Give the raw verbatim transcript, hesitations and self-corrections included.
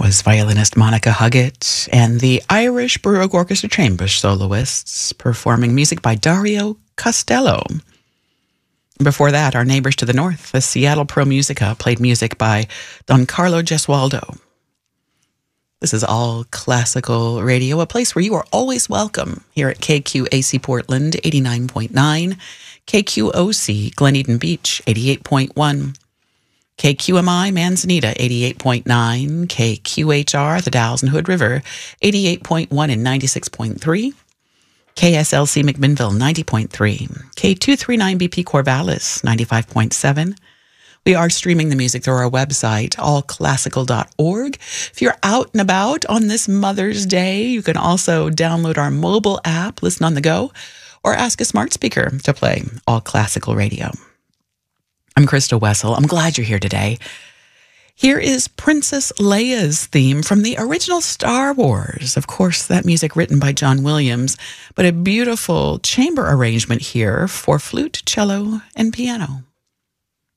was violinist Monica Huggett and the Irish Baroque Orchestra Chamber soloists performing music by Dario Costello. Before that, our neighbors to the north, the Seattle Pro Musica, played music by Don Carlo Gesualdo. This is All Classical Radio, a place where you are always welcome here at K Q A C Portland, eighty-nine point nine, K Q O C Glen Eden Beach, eighty-eight point one, K Q M I Manzanita, eighty-eight point nine, K Q H R The Dalles and Hood River, eighty-eight point one and ninety-six point three, K S L C McMinnville, ninety point three, K two thirty-nine B P Corvallis, ninety-five point seven. We are streaming the music through our website, all classical dot org. If you're out and about on this Mother's Day, you can also download our mobile app, listen on the go, or ask a smart speaker to play All Classical Radio. I'm Krista Wessel. I'm glad you're here today. Here is Princess Leia's theme from the original Star Wars. Of course, that music written by John Williams, but a beautiful chamber arrangement here for flute, cello, and piano.